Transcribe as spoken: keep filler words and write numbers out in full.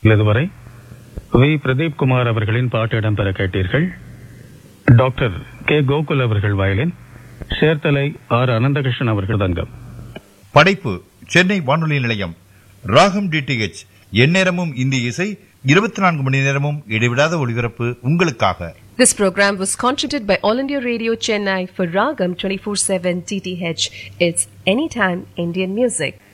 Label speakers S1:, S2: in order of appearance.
S1: இதுவரை வி பிரதீப் குமார் அவர்களின் பாட்டு இடம்பெற கேட்டீர்கள். டாக்டர் கே கோகுல் அவர்கள் வயலின், சேர்த்தலை ஆர் அனந்தகிருஷ்ணன் அவர்கள் தங்கம்.
S2: படைப்பு சென்னை வானொலி நிலையம். ராகம் டிடிஎச், எந்நேரமும் இந்திய இசை, இருபத்தி நான்கு மணி நேரமும் இடைவிடாத ஒளிபரப்பு உங்களுக்காக.
S3: This program was contributed by All India Radio Chennai for Ragam twenty-four seven T T H. It's anytime Indian music.